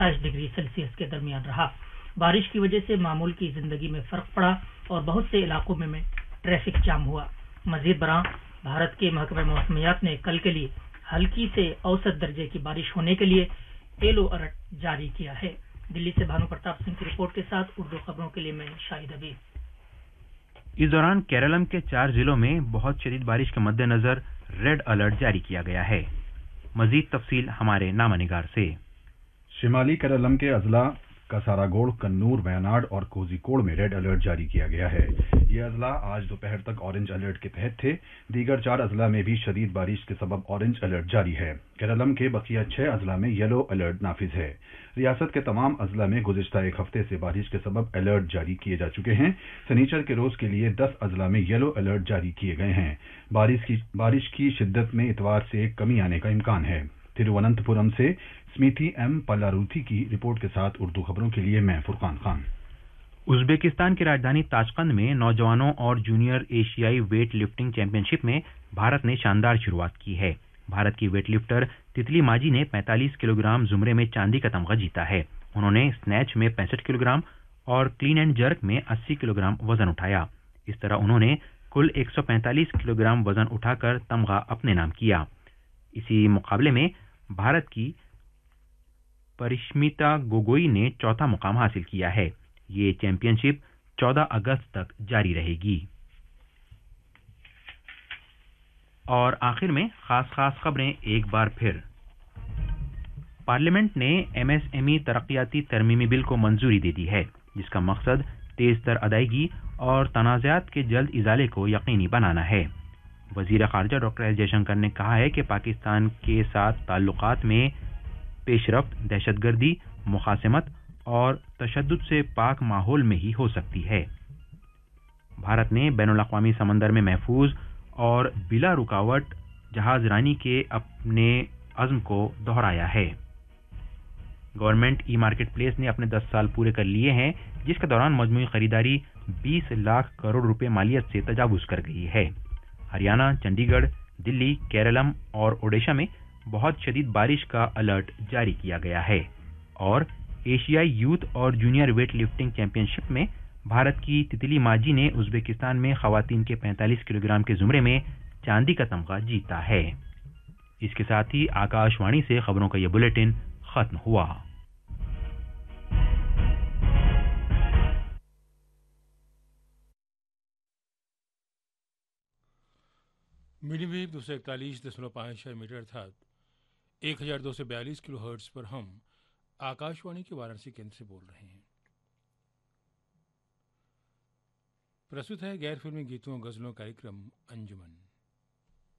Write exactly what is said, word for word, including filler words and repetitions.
ستائیس degree Celsius کے درمیان رہا۔ بارش کی وجہ سے معمول کی زندگی میں فرق پڑا اور بہت سے علاقوں میں, میں ٹریفک جام ہوا۔ مزید برآں بھارت کے محکمہ موسمیات نے کل کے لیے ہلکی سے اوسط درجے کی بارش ہونے کے لیے یلو الرٹ جاری کیا ہے۔ دلی سے بھانو پرتاپ سنگھ کی رپورٹ کے ساتھ اردو خبروں کے لیے میں شاہد حبیب۔ اس دوران کیرالم کے چار ضلعوں میں بہت شدید بارش کے مد نظر ریڈ الرٹ جاری کیا گیا ہے۔ مزید تفصیل ہمارے نامہ نگار سے۔ شمالی کیرالم کے اضلاع کاساراگوڑ، کنور، ویاناڈ اور کوزیکوڑ میں ریڈ الرٹ جاری کیا گیا ہے۔ یہ اضلاع آج دوپہر تک اورنج الرٹ کے تحت تھے۔ دیگر چار اضلاع میں بھی شدید بارش کے سبب اورنج الرٹ جاری ہے۔ کیرالم کے بقیہ چھ اضلاع میں یلو الرٹ نافذ ہے۔ ریاست کے تمام اضلاع میں گزشتہ ایک ہفتے سے بارش کے سبب الرٹ جاری کیے جا چکے ہیں۔ سنیچر کے روز کے لیے دس اضلاع میں یلو الرٹ جاری کیے گئے ہیں۔ بارش کی بارش کی شدت میں اتوار سے کمی آنے کا امکان ہے۔ تھیرووننت پورم سے اسمیتھی ایم پلاروتھی کی رپورٹ کے ساتھ اردو خبروں کے لیے میں فرقان خان۔ ازبیکستان کی راجدھانی تاشقند میں نوجوانوں اور جونیئر ایشیائی ویٹ لفٹنگ چیمپئن شپ میں بھارت نے شاندار شروعات کی ہے۔ بھارت کی ویٹ لفٹر تتلی ماجی نے پینتالیس کلو گرام زمرے میں چاندی کا تمغہ جیتا ہے۔ انہوں نے سنیچ میں پینسٹھ کلو گرام اور کلین اینڈ جرک میں اسی کلو گرام وزن اٹھایا۔ اس طرح انہوں نے کل ایک سو پینتالیس کلو گرام وزن اٹھا کر تمغہ اپنے نام کیا۔ اسی مقابلے میں بھارت کی پرشمیتا گوگوئی نے چوتھا مقام حاصل کیا ہے۔ یہ چیمپئن شپ چودہ اگست تک جاری رہے گی۔ اور آخر میں خاص خاص خبریں ایک بار پھر۔ پارلیمنٹ نے ایم ایس ایم ای ترقیاتی ترمیمی بل کو منظوری دے دی ہے، جس کا مقصد تیز تر ادائیگی اور تنازعات کے جلد ازالے کو یقینی بنانا ہے۔ وزیر خارجہ ڈاکٹر ایس جے شنکر نے کہا ہے کہ پاکستان کے ساتھ تعلقات میں پیش رفت دہشت گردی، مخاصمت اور تشدد سے پاک ماحول میں ہی ہو سکتی ہے۔ بھارت نے بین الاقوامی سمندر میں محفوظ اور بلا رکاوٹ جہاز رانی کے اپنے عزم کو دہرایا ہے۔ گورنمنٹ ای مارکیٹ پلیس نے اپنے دس سال پورے کر لیے ہیں، جس کے دوران مجموعی خریداری بیس لاکھ کروڑ روپے مالیت سے تجاوز کر گئی ہے۔ ہریانہ، چنڈی گڑھ، دلی، کیرالم اور اوڈیشہ میں بہت شدید بارش کا الرٹ جاری کیا گیا ہے۔ اور ایشیائی یوتھ اور جونیئر ویٹ لفٹنگ چیمپئن شپ میں بھارت کی تتلی ماجی نے ازبیکستان میں خواتین کے پینتالیس کلو گرام کے زمرے میں چاندی کا تمغہ جیتا ہے۔ اس کے ساتھ ہی آکاش وانی سے خبروں کا یہ بلیٹن ختم ہوا۔ میڈیم ویو دو سو اکتالیس دشملو پانچ میٹر ارتھات ایک ہزار دو سو بیالیس کلو ہرٹز پر ہم آکاش وانی کے وارانسی کیندر سے بول رہے ہیں۔ پرستت ہے غیر فلمی گیتوں غزلوں کا کارکرم انجمن۔